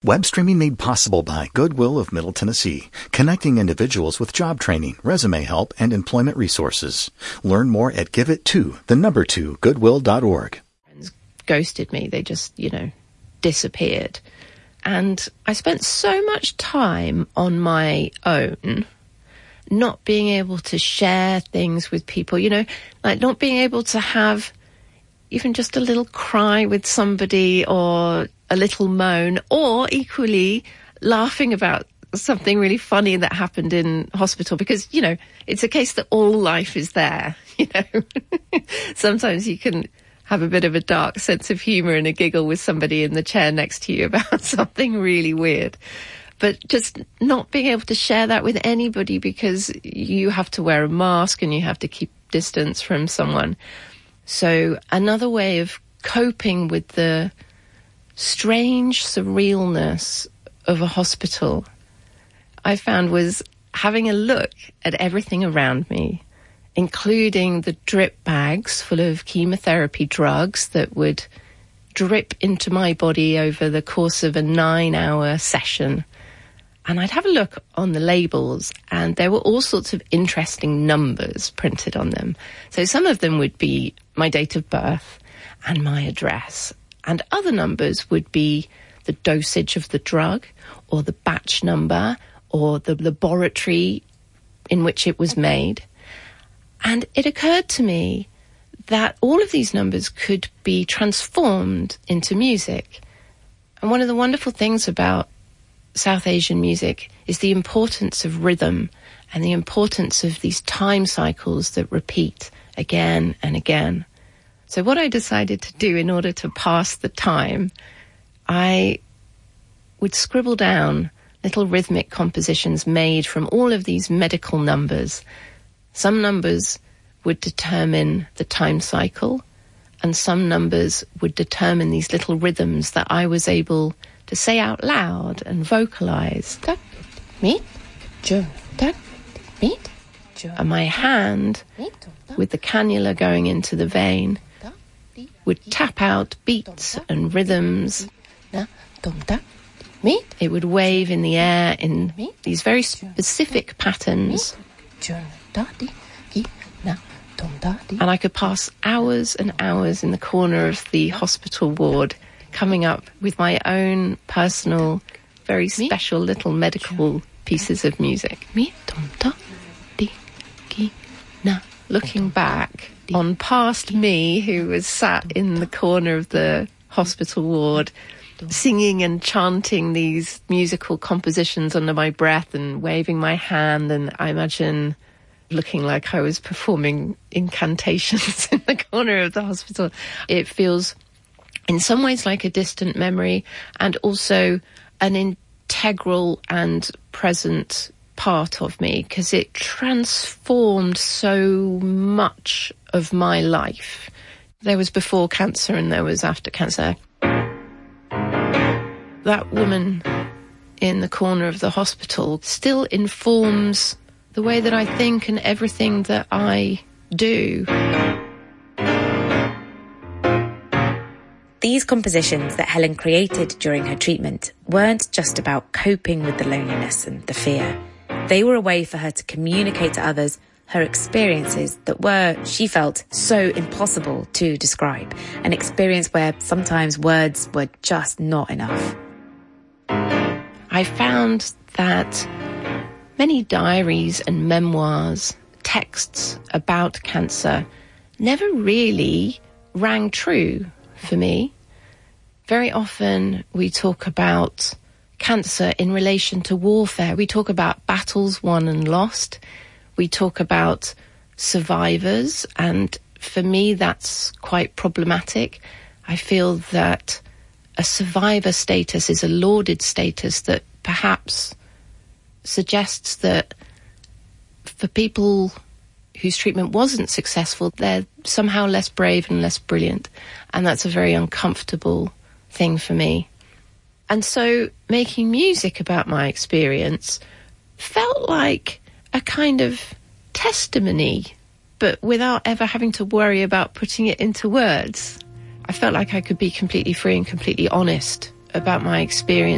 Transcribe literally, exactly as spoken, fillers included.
Web streaming made possible by Goodwill of Middle Tennessee, connecting individuals with job training, resume help, and employment resources. Learn more at give it to the number two goodwill dot org. Ghosted me. They just, you know, disappeared. And I spent so much time on my own, not being able to share things with people, you know, like not being able to have even just a little cry with somebody or a little moan, or equally laughing about something really funny that happened in hospital, because, you know, it's a case that all life is there, you know. Sometimes you can have a bit of a dark sense of humour and a giggle with somebody in the chair next to you about something really weird. But just not being able to share that with anybody because you have to wear a mask and you have to keep distance from someone. So another way of coping with the strange surrealness of a hospital, I found, was having a look at everything around me, including the drip bags full of chemotherapy drugs that would drip into my body over the course of a nine-hour session. And I'd have a look on the labels, and there were all sorts of interesting numbers printed on them. So some of them would be my date of birth and my address, and other numbers would be the dosage of the drug, or the batch number, or the laboratory in which it was made. And it occurred to me that all of these numbers could be transformed into music. And one of the wonderful things about South Asian music is the importance of rhythm and the importance of these time cycles that repeat again and again. So what I decided to do in order to pass the time, I would scribble down little rhythmic compositions made from all of these medical numbers. Some numbers would determine the time cycle, and some numbers would determine these little rhythms that I was able to say out loud and vocalize. Meet, meet, and my hand, with the cannula going into the vein, would tap out beats and rhythms. It would wave in the air in these very specific patterns. And I could pass hours and hours in the corner of the hospital ward coming up with my own personal, very special little medical pieces of music. Looking back on past me, who was sat in the corner of the hospital ward singing and chanting these musical compositions under my breath and waving my hand, and I imagine looking like I was performing incantations in the corner of the hospital. It feels in some ways like a distant memory, and also an integral and present part of me, because it transformed so much of my life. There was before cancer and there was after cancer. That woman in the corner of the hospital still informs the way that I think and everything that I do. These compositions that Helen created during her treatment weren't just about coping with the loneliness and the fear. They were a way for her to communicate to others her experiences that were, she felt, so impossible to describe. An experience where sometimes words were just not enough. I found that many diaries and memoirs, texts about cancer, never really rang true for me. Very often we talk about cancer in relation to warfare. We talk about battles won and lost. We talk about survivors, and for me that's quite problematic. I feel that a survivor status is a lauded status that perhaps suggests that for people whose treatment wasn't successful, they're somehow less brave and less brilliant. And that's a very uncomfortable thing for me. And so making music about my experience felt like a kind of testimony, but without ever having to worry about putting it into words. I felt like I could be completely free and completely honest about my experience.